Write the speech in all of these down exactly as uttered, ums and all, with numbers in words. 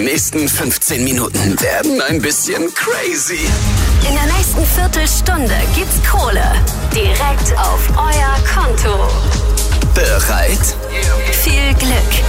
Die nächsten fünfzehn Minuten werden ein bisschen crazy. In der nächsten Viertelstunde gibt's Kohle. Direkt auf euer Konto. Bereit? Viel Glück.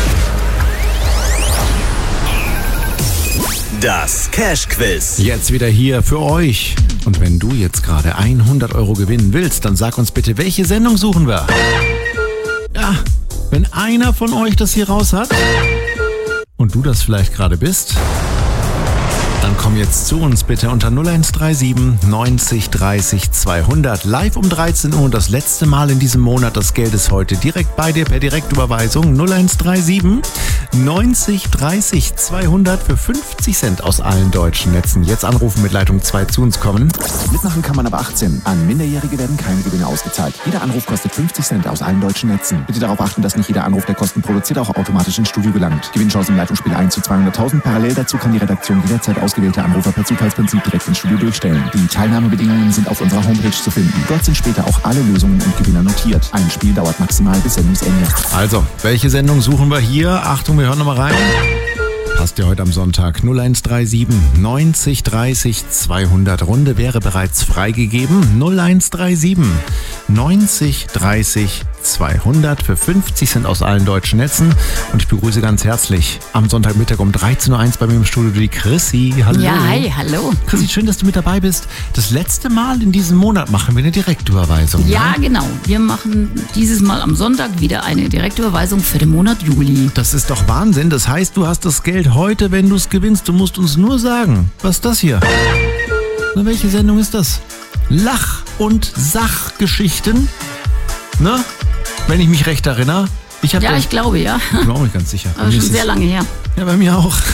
Das Cash-Quiz. Jetzt wieder hier für euch. Und wenn du jetzt gerade hundert Euro gewinnen willst, dann sag uns bitte, welche Sendung suchen wir? Ja, wenn einer von euch das hier raus hat und du das vielleicht gerade bist, dann komm jetzt zu uns bitte unter null eins drei sieben neunzig dreißig zweihundert. Live um dreizehn Uhr und das letzte Mal in diesem Monat. Das Geld ist heute direkt bei dir per Direktüberweisung. null eins drei sieben neunzig dreißig zweihundert für fünfzig Cent aus allen deutschen Netzen. Jetzt anrufen mit Leitung zwei zu uns kommen. Mitmachen kann man ab achtzehn. An Minderjährige werden keine Gewinne ausgezahlt. Jeder Anruf kostet fünfzig Cent aus allen deutschen Netzen. Bitte darauf achten, dass nicht jeder Anruf, der Kosten produziert, auch automatisch ins Studio gelangt. Gewinnchance im Leitungsspiel eins zu zweihunderttausend. Parallel dazu kann die Redaktion jederzeit ausgewählte Anrufer per Zufallsprinzip direkt ins Studio durchstellen. Die Teilnahmebedingungen sind auf unserer Homepage zu finden. Dort sind später auch alle Lösungen und Gewinner notiert. Ein Spiel dauert maximal bis Sendungsende. Also, welche Sendung suchen wir hier? Achtung, wir hören nochmal rein. Passt ja heute am Sonntag. null eins drei sieben neunzig dreißig zweihundert. Runde wäre bereits freigegeben. null eins drei sieben neunzig dreißig zweihundert für fünfzig Cent aus allen deutschen Netzen. Und ich begrüße ganz herzlich am Sonntagmittag um dreizehn Uhr eins bei mir im Studio die Chrissy. Hallo. Ja, hi, hallo. Chrissy, schön, dass du mit dabei bist. Das letzte Mal in diesem Monat machen wir eine Direktüberweisung. Ja, ne? Genau. Wir machen dieses Mal am Sonntag wieder eine Direktüberweisung für den Monat Juli. Das ist doch Wahnsinn. Das heißt, du hast das Geld heute, wenn du es gewinnst. Du musst uns nur sagen, was ist das hier? Na, welche Sendung ist das? Lach- und Sachgeschichten? Ne? Wenn ich mich recht erinnere. Ich hab Ja, das, ich glaube, ja. Ich bin auch nicht ganz sicher. Aber schon sehr lange her. Ja, bei mir auch.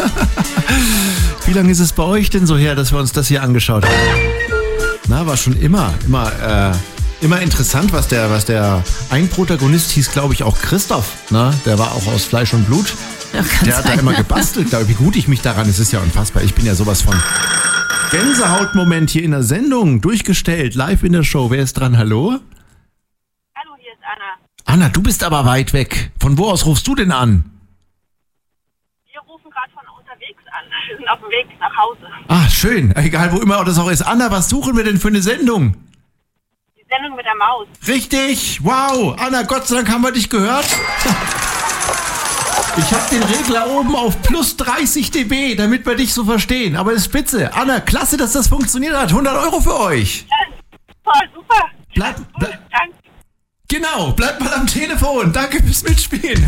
Wie lange ist es bei euch denn so her, dass wir uns das hier angeschaut haben? Na, war schon immer, immer, äh, immer interessant, was der, was der, ein Protagonist hieß, glaube ich, auch Christoph. Ne? Der war auch aus Fleisch und Blut. Ja, kann Der hat sein, da immer ja. gebastelt. Wie gut ich mich daran, es ist ja unfassbar. Ich bin ja sowas von Gänsehautmoment hier in der Sendung. Durchgestellt, live in der Show. Wer ist dran? Hallo? Hallo, hier ist Anna. Anna, du bist aber weit weg. Von wo aus rufst du denn an? Wir rufen gerade von unterwegs an. Wir sind auf dem Weg nach Hause. Ah, schön. Egal, wo immer das auch ist. Anna, was suchen wir denn für eine Sendung? Die Sendung mit der Maus. Richtig. Wow. Anna, Gott sei Dank haben wir dich gehört. Ich habe den Regler oben auf plus dreißig dB, damit wir dich so verstehen. Aber das ist spitze. Anna, klasse, dass das funktioniert hat. hundert Euro für euch. Ja, toll, super. Bleib, Gut, bleib, danke. genau, bleibt mal am Telefon. Danke fürs Mitspielen.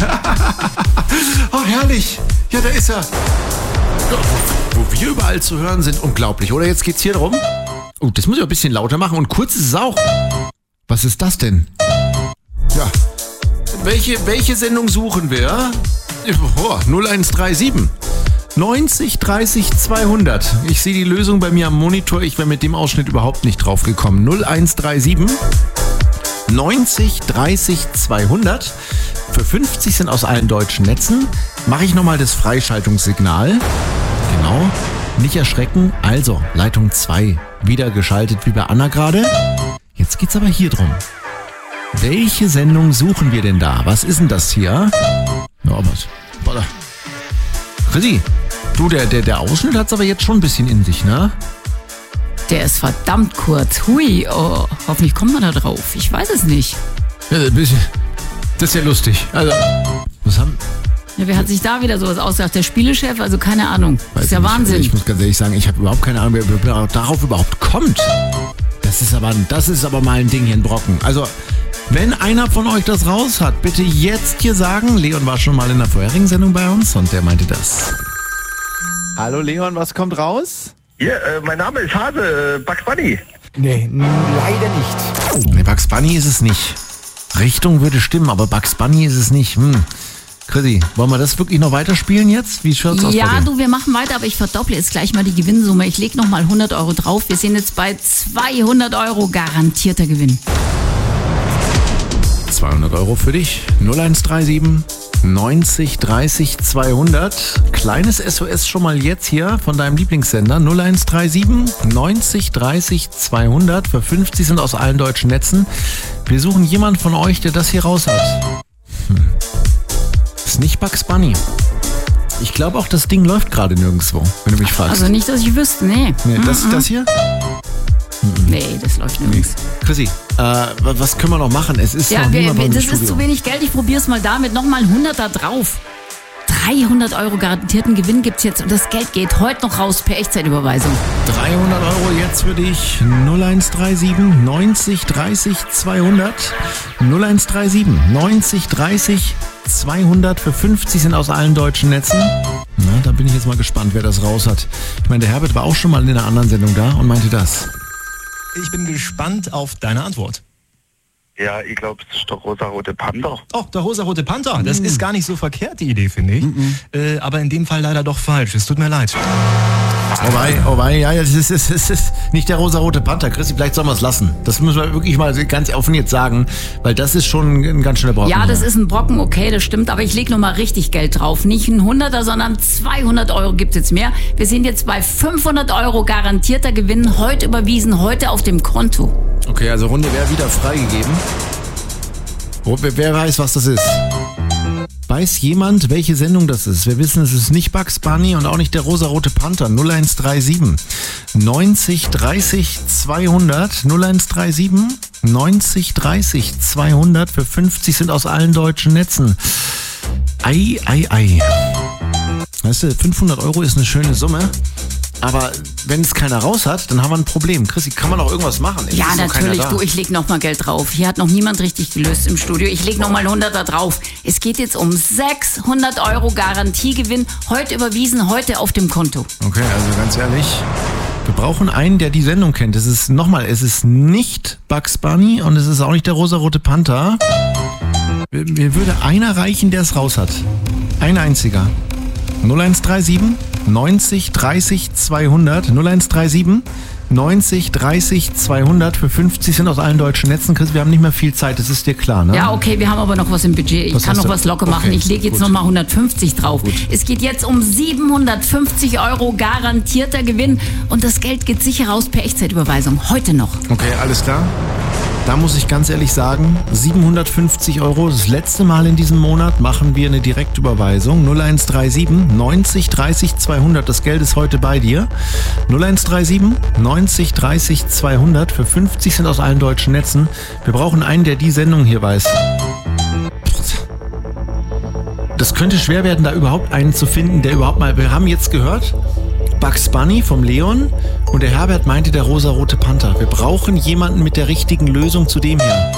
Oh, herrlich. Ja, da ist er. Wo, wo wir überall zu hören sind. Unglaublich, oder? Jetzt geht's hier drum. Oh, das muss ich ein bisschen lauter machen. Und kurz ist es auch. Was ist das denn? Ja. Welche, welche Sendung suchen wir? Oh, null eins drei sieben neunzig dreißig zweihundert. Ich sehe die Lösung bei mir am Monitor. Ich wäre mit dem Ausschnitt überhaupt nicht drauf gekommen. null eins drei sieben neunzig dreißig zweihundert. Für fünfzig Cent aus allen deutschen Netzen mache ich nochmal das Freischaltungssignal. Genau. Nicht erschrecken. Also, Leitung zwei. Wieder geschaltet wie bei Anna gerade. Jetzt geht's aber hier drum. Welche Sendung suchen wir denn da? Was ist denn das hier? Ja, was? Warte. Chrissy, du, der, der, der Ausschnitt hat's aber jetzt schon ein bisschen in sich, ne? Der ist verdammt kurz. Hui, oh, hoffentlich kommt man da drauf. Ich weiß es nicht. Ja, ein bisschen. Das ist ja lustig. Also, was haben... Ja, wer hat sich da wieder sowas ausgedacht? Der Spielechef? Also keine Ahnung. Das ist ja nicht. Wahnsinn. Ich muss ganz ehrlich sagen, ich habe überhaupt keine Ahnung, wer, wer darauf überhaupt kommt. Das ist aber, das ist aber mal ein Ding hier, ein Brocken. Also, wenn einer von euch das raus hat, bitte jetzt hier sagen. Leon war schon mal in der vorherigen Sendung bei uns und der meinte das. Hallo Leon, was kommt raus? Ja, äh, mein Name ist Hase, äh, Bugs Bunny. Nee, n- leider nicht. Nee, Bugs Bunny ist es nicht. Richtung würde stimmen, aber Bugs Bunny ist es nicht. Hm. Chrissy, wollen wir das wirklich noch weiterspielen jetzt? Wie schaut's aus bei Ja, dir? du, wir machen weiter, aber ich verdopple jetzt gleich mal die Gewinnsumme. Ich lege nochmal hundert Euro drauf. Wir sind jetzt bei zweihundert Euro garantierter Gewinn. zweihundert Euro für dich. null eins drei sieben neunzig dreißig zweihundert. Kleines S O S schon mal jetzt hier von deinem Lieblingssender. null eins drei sieben neunzig dreißig zweihundert für fünfzig sind aus allen deutschen Netzen. Wir suchen jemanden von euch, der das hier raus hat. Hm. Ist nicht Bugs Bunny. Ich glaube auch, das Ding läuft gerade nirgendwo, wenn du mich fragst. Also nicht, dass ich wüsste, nee. Nee, das, Mhm. das hier? Nee, das läuft nirgends. Chrissy, äh, was können wir noch machen? Es ist Ja, noch wir, niemand bei wir, uns im das Studio. ist zu wenig Geld. Ich probiere es mal damit. Nochmal ein Hunderter drauf. dreihundert Euro garantierten Gewinn gibt's jetzt und das Geld geht heute noch raus per Echtzeitüberweisung. dreihundert Euro jetzt für dich. null eins drei sieben neunzig dreißig zweihundert. null eins drei sieben neunzig dreißig zweihundert für fünfzig sind aus allen deutschen Netzen. Na, da bin ich jetzt mal gespannt, wer das raus hat. Ich meine, der Herbert war auch schon mal in einer anderen Sendung da und meinte das. Ich bin gespannt auf deine Antwort. Ja, ich glaube, es ist der rosarote Panther. Oh, der rosarote Panther. Das ist gar nicht so verkehrt, die Idee, finde ich. Äh, aber in dem Fall leider doch falsch. Es tut mir leid. Oh wei, oh wei, ja, es ist, es ist, es ist nicht der rosarote Panther. Christi, vielleicht sollen wir es lassen. Das müssen wir wirklich mal ganz offen jetzt sagen, weil das ist schon ein ganz schöner Brocken. Ja, das ist ein Brocken, okay, das stimmt, aber ich lege nochmal richtig Geld drauf. Nicht ein Hunderter, sondern zweihundert Euro gibt's jetzt mehr. Wir sind jetzt bei fünfhundert Euro garantierter Gewinn, heute überwiesen, heute auf dem Konto. Okay, also Runde wäre wieder freigegeben. Oh, wer, wer weiß, was das ist? Weiß jemand, welche Sendung das ist? Wir wissen, es ist nicht Bugs Bunny und auch nicht der rosarote Panther. null eins drei sieben neunzig dreißig zweihundert. null eins drei sieben neunzig dreißig zweihundert für fünfzig sind aus allen deutschen Netzen. Ei, ei, ei. Weißt du, fünfhundert Euro ist eine schöne Summe. Aber wenn es keiner raus hat, dann haben wir ein Problem. Chrissy, kann man auch irgendwas machen? Es Ja, ist noch keiner natürlich, da. du, ich leg noch mal Geld drauf. Hier hat noch niemand richtig gelöst im Studio. Ich leg noch mal Hunderter drauf. Es geht jetzt um sechshundert Euro Garantiegewinn. Heute überwiesen, heute auf dem Konto. Okay, also ganz ehrlich, wir brauchen einen, der die Sendung kennt. Es ist, nochmal, es ist nicht Bugs Bunny und es ist auch nicht der rosarote Panther. Mir, mir würde einer reichen, der es raus hat. Ein einziger. null eins drei sieben neunzig dreißig zweihundert. null eins drei sieben neunzig dreißig zweihundert für fünfzig sind aus allen deutschen Netzen. Chris, wir haben nicht mehr viel Zeit, das ist dir klar, ne? Ja, okay, wir haben aber noch was im Budget. Ich Was kann hast noch du? was locker machen. Okay, Ich lege jetzt gut. noch mal hundertfünfzig drauf. Gut. Es geht jetzt um siebenhundertfünfzig Euro garantierter Gewinn und das Geld geht sicher raus per Echtzeitüberweisung. Heute noch. Okay, alles klar. Da muss ich ganz ehrlich sagen, siebenhundertfünfzig Euro, das letzte Mal in diesem Monat machen wir eine Direktüberweisung. null eins drei sieben neunzig dreißig zweihundert, das Geld ist heute bei dir. null eins drei sieben neunzig dreißig zweihundert, für fünfzig sind aus allen deutschen Netzen. Wir brauchen einen, der die Sendung hier weiß. Das könnte schwer werden, da überhaupt einen zu finden, der überhaupt mal... Wir haben jetzt gehört, Bugs Bunny vom Leon und der Herbert meinte der rosarote Panther. Wir brauchen jemanden mit der richtigen Lösung zu dem hier.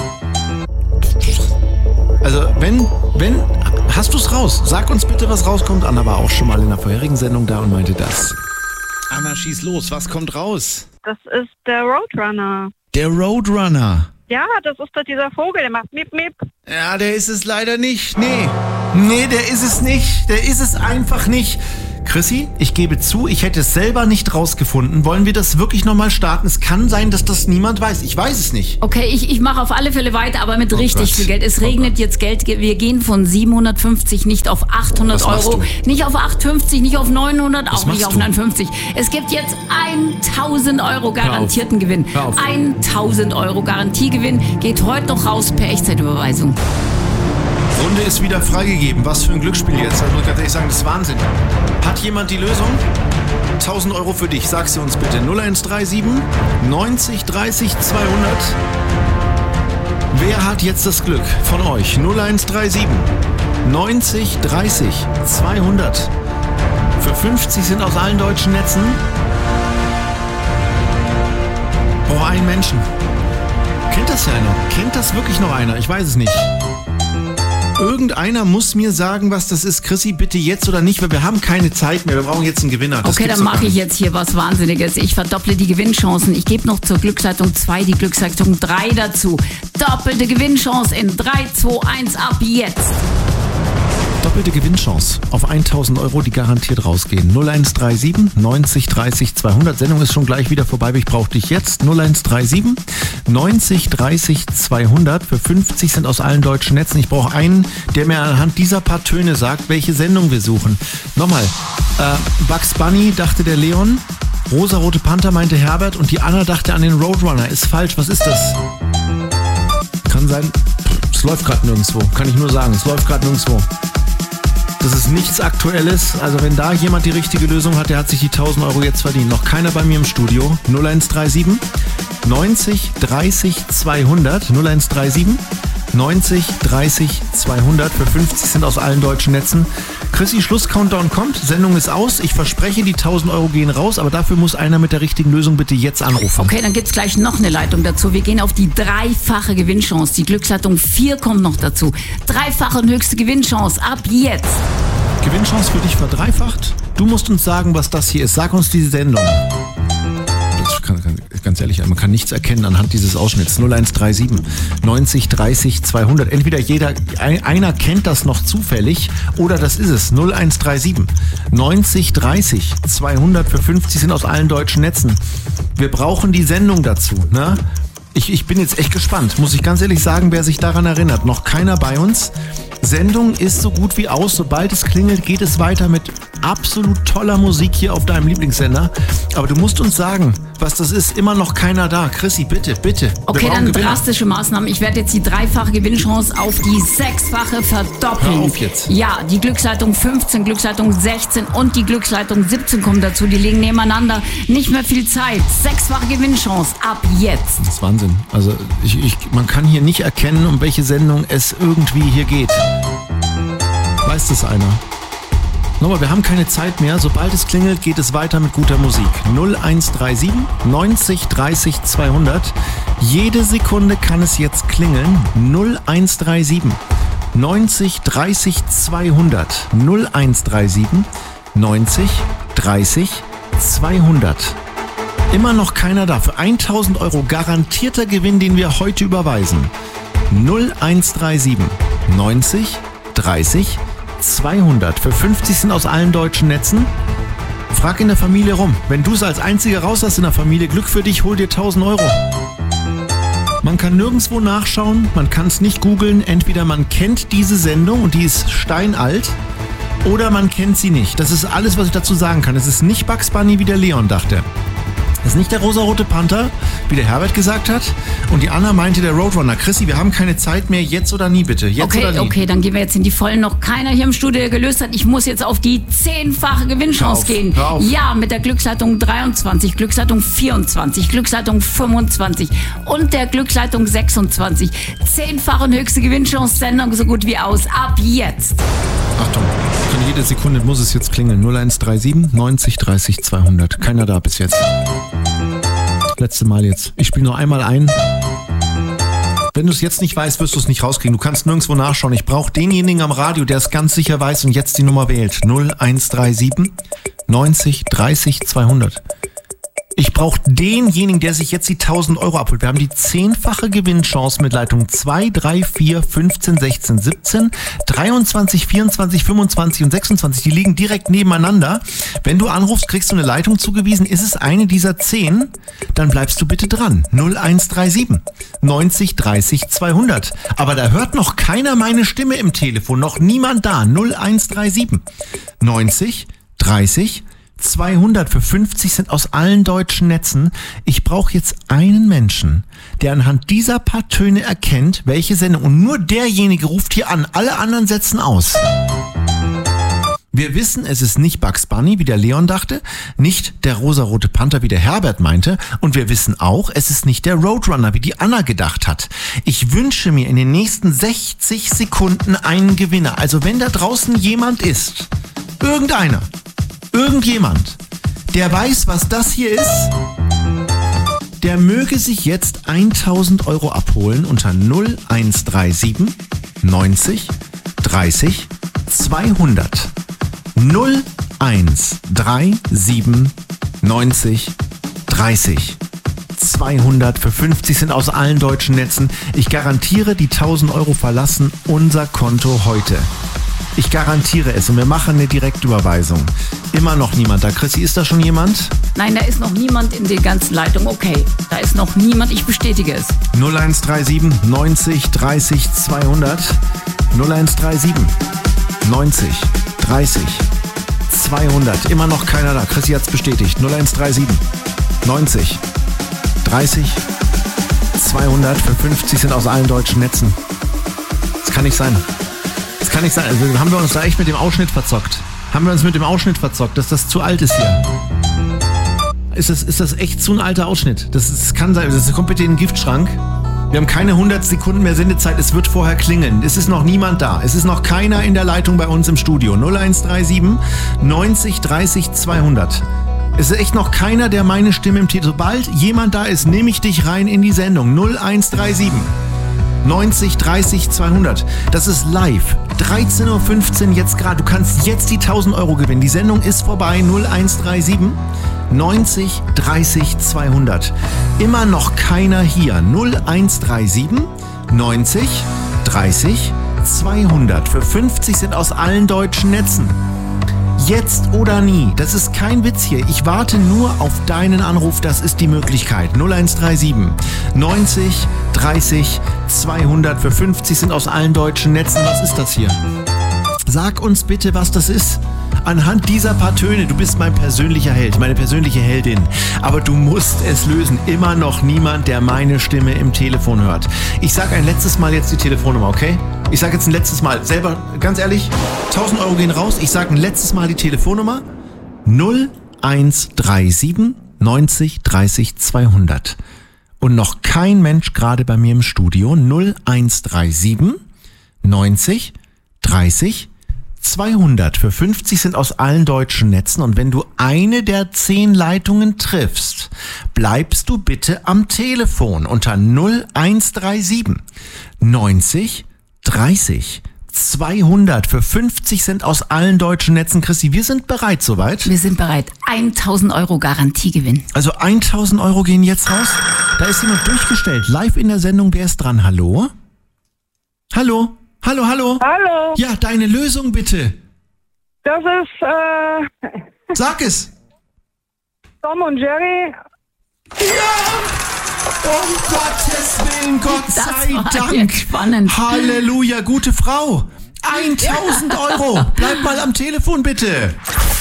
Also wenn, wenn, hast du's raus? Sag uns bitte, was rauskommt. Anna war auch schon mal in der vorherigen Sendung da und meinte das. Anna, schieß los. Was kommt raus? Das ist der Roadrunner. Der Roadrunner. Ja, das ist doch dieser Vogel, der macht Miep Miep. Ja, der ist es leider nicht. Nee. Nee, der ist es nicht. Der ist es einfach nicht. Chrissy, ich gebe zu, ich hätte es selber nicht rausgefunden. Wollen wir das wirklich nochmal starten? Es kann sein, dass das niemand weiß. Ich weiß es nicht. Okay, ich, ich mache auf alle Fälle weiter, aber mit Oh richtig Gott. viel Geld. Es Oh regnet Gott. jetzt Geld. Wir gehen von siebenhundertfünfzig nicht auf achthundert Was machst Euro, du? nicht auf achthundertfünfzig, nicht auf neunhundert, auch machst nicht auf du? neunundfünfzig. Es gibt jetzt tausend Euro garantierten Gewinn. Hör auf. tausend Euro Garantiegewinn geht heute noch raus per Echtzeitüberweisung. Runde ist wieder freigegeben. Was für ein Glücksspiel jetzt. Ich muss ganz ehrlich sagen, das ist Wahnsinn. Hat jemand die Lösung? tausend Euro für dich. Sag sie uns bitte. null eins drei sieben neunzig dreißig zweihundert. Wer hat jetzt das Glück von euch? null eins drei sieben neunzig dreißig zweihundert. Für fünfzig sind aus allen deutschen Netzen. Oh, ein Menschen. Kennt das ja einer? Kennt das wirklich noch einer? Ich weiß es nicht. Irgendeiner muss mir sagen, was das ist. Chrissy, bitte jetzt oder nicht, weil wir haben keine Zeit mehr. Wir brauchen jetzt einen Gewinner. Das Okay, gibt's dann doch gar mache ich nicht. jetzt hier was Wahnsinniges. Ich verdopple die Gewinnchancen. Ich gebe noch zur Glücksleitung zwei die Glücksleitung drei dazu. Doppelte Gewinnchance in drei, zwei, eins ab jetzt. Doppelte Gewinnchance auf tausend Euro, die garantiert rausgehen. null eins drei sieben neunzig dreißig zweihundert. Sendung ist schon gleich wieder vorbei, aber ich brauche dich jetzt. null eins drei sieben neunzig dreißig zweihundert. Für fünfzig sind aus allen deutschen Netzen. Ich brauche einen, der mir anhand dieser paar Töne sagt, welche Sendung wir suchen. Nochmal, äh, Bugs Bunny, dachte der Leon. Rosarote Panther, meinte Herbert. Und die Anna dachte an den Roadrunner. Ist falsch, was ist das? Kann sein, es läuft gerade nirgendwo. Kann ich nur sagen, es läuft gerade nirgendwo. Das ist nichts Aktuelles. Also wenn da jemand die richtige Lösung hat, der hat sich die tausend Euro jetzt verdient. Noch keiner bei mir im Studio. null eins drei sieben neunzig dreißig zweihundert. null eins drei sieben neunzig dreißig zweihundert. Für fünfzig Cent aus allen deutschen Netzen. Chrissy, Schluss-Countdown kommt. Sendung ist aus. Ich verspreche, die tausend Euro gehen raus. Aber dafür muss einer mit der richtigen Lösung bitte jetzt anrufen. Okay, dann gibt's gleich noch eine Leitung dazu. Wir gehen auf die dreifache Gewinnchance. Die Glücksleitung vier kommt noch dazu. Dreifache und höchste Gewinnchance. Ab jetzt. Gewinnchance für dich verdreifacht. Du musst uns sagen, was das hier ist. Sag uns die Sendung. Das kann, ganz ehrlich, man kann nichts erkennen anhand dieses Ausschnitts. null eins drei sieben neunzig dreißig zweihundert. Entweder jeder, einer kennt das noch zufällig oder das ist es. null eins drei sieben neunzig dreißig zweihundert für fünfzig sind aus allen deutschen Netzen. Wir brauchen die Sendung dazu, ne? Ich, ich bin jetzt echt gespannt, muss ich ganz ehrlich sagen, wer sich daran erinnert. Noch keiner bei uns. Sendung ist so gut wie aus. Sobald es klingelt, geht es weiter mit absolut toller Musik hier auf deinem Lieblingssender. Aber du musst uns sagen, was das ist. Immer noch keiner da. Chrissy, bitte, bitte. Okay, dann Gewinner. Drastische Maßnahmen. Ich werde jetzt die dreifache Gewinnchance auf die sechsfache verdoppeln. Hör auf jetzt. Ja, die Glücksleitung fünfzehn, Glücksleitung sechzehn und die Glücksleitung siebzehn kommen dazu. Die liegen nebeneinander. Nicht mehr viel Zeit. Sechsfache Gewinnchance ab jetzt. Das ist Wahnsinn. Also ich, ich, man kann hier nicht erkennen, um welche Sendung es irgendwie hier geht. Weiß das einer? Nochmal, wir haben keine Zeit mehr. Sobald es klingelt, geht es weiter mit guter Musik. null eins drei sieben neunzig dreißig zweihundert. Jede Sekunde kann es jetzt klingeln. null eins drei sieben neunzig dreißig zweihundert. null eins drei sieben neunzig dreißig zweihundert. Immer noch keiner da. Für tausend Euro garantierter Gewinn, den wir heute überweisen. null eins drei sieben neunzig dreißig zweihundert. Für fünfzig sind aus allen deutschen Netzen. Frag in der Familie rum. Wenn du es als Einziger raus hast in der Familie, Glück für dich, hol dir tausend Euro. Man kann nirgendwo nachschauen, man kann es nicht googeln. Entweder man kennt diese Sendung und die ist steinalt, oder man kennt sie nicht. Das ist alles, was ich dazu sagen kann. Es ist nicht Bugs Bunny, wie der Leon dachte. Es ist nicht der rosarote Panther, wie der Herbert gesagt hat. Und die Anna meinte der Roadrunner. Chrissy, wir haben keine Zeit mehr. Jetzt oder nie, bitte. Jetzt okay, oder nie. Okay, dann gehen wir jetzt in die Vollen. Noch keiner hier im Studio, der gelöst hat. Ich muss jetzt auf die zehnfache Gewinnchance gehen. Hör auf. Ja, mit der Glücksleitung dreiundzwanzig, Glücksleitung vierundzwanzig, Glücksleitung fünfundzwanzig und der Glücksleitung sechsundzwanzig. Zehnfache und höchste Gewinnchance. Sendung so gut wie aus. Ab jetzt. Achtung, von jede Sekunde muss es jetzt klingeln. null eins drei sieben neunzig dreißig zweihundert. Keiner da bis jetzt. Letzte Mal jetzt. Ich spiele nur einmal ein. Wenn du es jetzt nicht weißt, wirst du es nicht rauskriegen. Du kannst nirgendwo nachschauen. Ich brauche denjenigen am Radio, der es ganz sicher weiß und jetzt die Nummer wählt. null eins drei sieben neunzig dreißig zweihundert. Ich brauche denjenigen, der sich jetzt die tausend Euro abholt. Wir haben die zehnfache Gewinnchance mit Leitung zwei, drei, vier, fünfzehn, sechzehn, siebzehn, dreiundzwanzig, vierundzwanzig, fünfundzwanzig und sechsundzwanzig. Die liegen direkt nebeneinander. Wenn du anrufst, kriegst du eine Leitung zugewiesen. Ist es eine dieser zehn, dann bleibst du bitte dran. null eins drei sieben neunzig dreißig zweihundert. Aber da hört noch keiner meine Stimme im Telefon. Noch niemand da. null eins drei sieben neunzig dreißig zweihundert für fünfzig Cent aus allen deutschen Netzen. Ich brauche jetzt einen Menschen, der anhand dieser paar Töne erkennt, welche Sendung. Und nur derjenige ruft hier an. Alle anderen setzen aus. Wir wissen, es ist nicht Bugs Bunny, wie der Leon dachte, nicht der rosarote Panther, wie der Herbert meinte. Und wir wissen auch, es ist nicht der Roadrunner, wie die Anna gedacht hat. Ich wünsche mir in den nächsten sechzig Sekunden einen Gewinner. Also wenn da draußen jemand ist, irgendeiner, irgendjemand, der weiß, was das hier ist, der möge sich jetzt tausend Euro abholen unter null eins drei sieben neunzig dreißig zweihundert. null eins drei sieben neunzig dreißig zweihundert für fünfzig sind aus allen deutschen Netzen. Ich garantiere, die tausend Euro verlassen unser Konto heute. Ich garantiere es und wir machen eine Direktüberweisung. Immer noch niemand da. Chrissy, ist da schon jemand? Nein, da ist noch niemand in der ganzen Leitung. Okay, da ist noch niemand. Ich bestätige es. null eins drei sieben neunzig dreißig zweihundert. null eins drei sieben neunzig dreißig zweihundert. Immer noch keiner da. Chrissy hat's bestätigt. null eins drei sieben neunzig dreißig zweihundert für fünfzig sind aus allen deutschen Netzen. Das kann nicht sein. Das kann kann nicht sein. Also haben wir uns da echt mit dem Ausschnitt verzockt. Haben wir uns mit dem Ausschnitt verzockt, dass das zu alt ist hier. Ist das, ist das echt zu ein alter Ausschnitt? Das, ist, das kann sein, das kommt bitte in den Giftschrank. Wir haben keine hundert Sekunden mehr Sendezeit, es wird vorher klingeln. Es ist noch niemand da. Es ist noch keiner in der Leitung bei uns im Studio. null eins drei sieben neunzig dreißig zweihundert. Es ist echt noch keiner, der meine Stimme im Titel... Sobald jemand da ist, nehme ich dich rein in die Sendung. null eins drei sieben neunzig dreißig zweihundert. Das ist live. dreizehn Uhr fünfzehn jetzt gerade. Du kannst jetzt die tausend Euro gewinnen. Die Sendung ist vorbei. null eins drei sieben neunzig dreißig zweihundert. Immer noch keiner hier. null eins drei sieben neunzig dreißig zweihundert. Für fünfzig sind aus allen deutschen Netzen. Jetzt oder nie. Das ist kein Witz hier. Ich warte nur auf deinen Anruf. Das ist die Möglichkeit. null eins drei sieben neunzig dreißig zweihundert. Für fünfzig sind aus allen deutschen Netzen. Was ist das hier? Sag uns bitte, was das ist. Anhand dieser paar Töne, du bist mein persönlicher Held, meine persönliche Heldin. Aber du musst es lösen. Immer noch niemand, der meine Stimme im Telefon hört. Ich sag ein letztes Mal jetzt die Telefonnummer, okay? Ich sag jetzt ein letztes Mal, selber, ganz ehrlich, tausend Euro gehen raus. Ich sag ein letztes Mal die Telefonnummer. null eins drei sieben neunzig dreißig zweihundert. Und noch kein Mensch gerade bei mir im Studio. null eins drei sieben neunzig dreißig zweihundert. Für fünfzig sind aus allen deutschen Netzen. Und wenn du eine der zehn Leitungen triffst, bleibst du bitte am Telefon unter null eins drei sieben neunzig dreißig zweihundert. Für fünfzig sind aus allen deutschen Netzen. Christi, wir sind bereit soweit? Wir sind bereit. tausend Euro Garantiegewinn. Also tausend Euro gehen jetzt raus. Da ist jemand durchgestellt. Live in der Sendung. Wer ist dran? Hallo? Hallo? Hallo, hallo? Hallo. Ja, deine Lösung bitte. Das ist, äh... Sag es. Tom und Jerry. Ja! Um Gottes Willen, Gott Das sei war Dank. jetzt spannend. Halleluja, gute Frau. tausend Euro. Bleib mal am Telefon, bitte.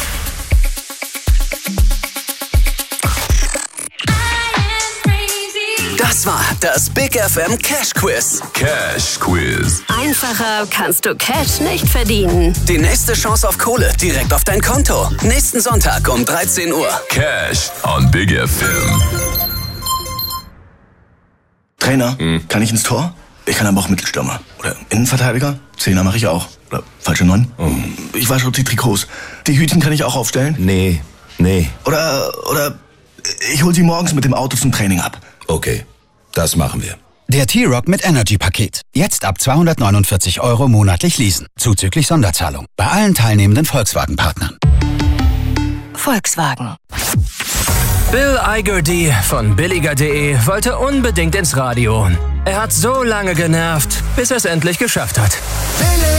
Das war das Big F M Cash Quiz. Cash Quiz. Einfacher kannst du Cash nicht verdienen. Die nächste Chance auf Kohle direkt auf dein Konto. Nächsten Sonntag um dreizehn Uhr. Cash on Big F M. Trainer, hm. kann ich ins Tor? Ich kann aber auch Mittelstürmer. Oder Innenverteidiger? Zehner mache ich auch. Oder falsche Neun? Hm. Ich wasche die Trikots. Die Hütchen kann ich auch aufstellen? Nee, nee. Oder, oder ich hol sie morgens mit dem Auto zum Training ab. Okay, das machen wir. Der T-Rock mit Energy-Paket. Jetzt ab zweihundertneunundvierzig Euro monatlich leasen. Zuzüglich Sonderzahlung. Bei allen teilnehmenden Volkswagen-Partnern. Volkswagen. Bill Igerdy von billiger punkt de wollte unbedingt ins Radio. Er hat so lange genervt, bis er es endlich geschafft hat.